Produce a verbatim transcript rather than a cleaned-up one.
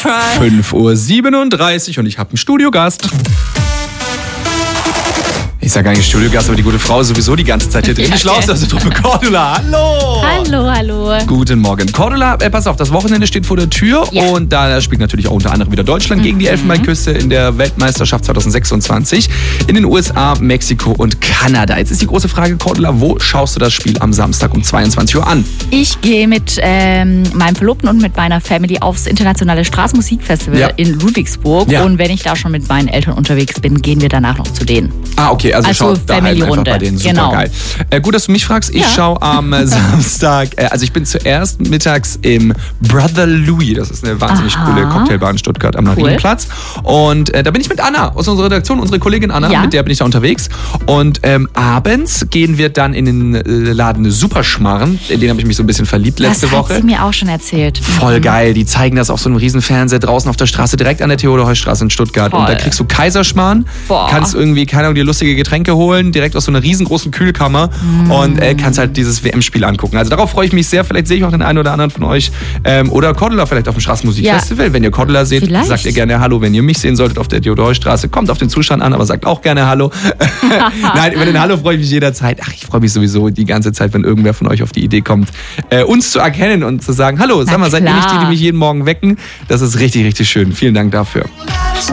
fünf Uhr siebenunddreißig und ich habe einen Studiogast. Ich sage eigentlich Studiogast, aber die gute Frau ist sowieso die ganze Zeit hier drin. Die Schlauste aus der Truppe. Cordula, hallo! Hallo, hallo. Guten Morgen. Cordula, äh, pass auf, das Wochenende steht vor der Tür ja. und da spielt natürlich auch unter anderem wieder Deutschland mhm. gegen die Elfenbeinküste in der Weltmeisterschaft zwanzig sechsundzwanzig in den U S A, Mexiko und Kanada. Jetzt ist die große Frage, Cordula, wo schaust du das Spiel am Samstag um zweiundzwanzig Uhr an? Ich gehe mit ähm, meinem Verlobten und mit meiner Family aufs internationale Straßenmusikfestival ja. in Ludwigsburg ja. und wenn ich da schon mit meinen Eltern unterwegs bin, gehen wir danach noch zu denen. Ah, okay, also, also schaut da halt einfach bei denen. Super genau. geil. Äh, gut, dass du mich fragst. Ich ja. schaue am äh, Samstag, äh, also ich bin zuerst mittags im Brother Louis. Das ist eine wahnsinnig Aha. coole Cocktailbar in Stuttgart am cool. Marienplatz. Und äh, da bin ich mit Anna aus unserer Redaktion, unsere Kollegin Anna, ja. mit der bin ich da unterwegs. Und ähm, abends gehen wir dann in den äh, Laden Superschmarren. In den habe ich mich so ein bisschen verliebt letzte das Woche. Das hat sie mir auch schon erzählt. Voll mhm. geil. Die zeigen das auf so einem riesen Fernseher draußen auf der Straße, direkt an der Theodor-Heuss-Straße in Stuttgart. Voll. Und da kriegst du Kaiserschmarrn, Boah. kannst irgendwie, keine Ahnung, dir lustige Getränke holen, direkt aus so einer riesengroßen Kühlkammer mm. und äh, kannst halt dieses W M-Spiel angucken. Also darauf freue ich mich sehr. Vielleicht sehe ich auch den einen oder anderen von euch. Ähm, oder Cordula vielleicht auf dem Straßenmusikfestival. Ja. Wenn ihr Cordula seht, vielleicht. sagt ihr gerne Hallo. Wenn ihr mich sehen solltet auf der Theodor-Heuss-Straße, kommt auf den Zustand an, aber sagt auch gerne Hallo. Nein, über den Hallo freue ich mich jederzeit. Ach, ich freue mich sowieso die ganze Zeit, wenn irgendwer von euch auf die Idee kommt, äh, uns zu erkennen und zu sagen, hallo, sag mal, seid ihr nicht die, die mich jeden Morgen wecken? Das ist richtig, richtig schön. Vielen Dank dafür.